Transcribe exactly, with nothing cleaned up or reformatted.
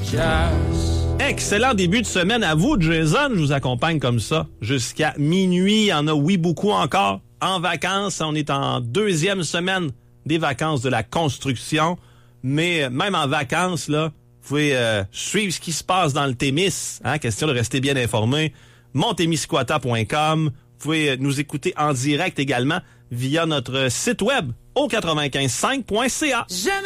Excellent début de semaine à vous, Jason. Je vous accompagne comme ça jusqu'à minuit. Il y en a, oui, beaucoup encore. En vacances, on est en deuxième semaine des vacances de la construction. Mais même en vacances, là, vous pouvez euh, suivre ce qui se passe dans le Témis. Hein, question de rester bien informé. montémiscouata point com. Vous pouvez nous écouter en direct également via notre site web au quatre-vingt-quinze cinq point c a.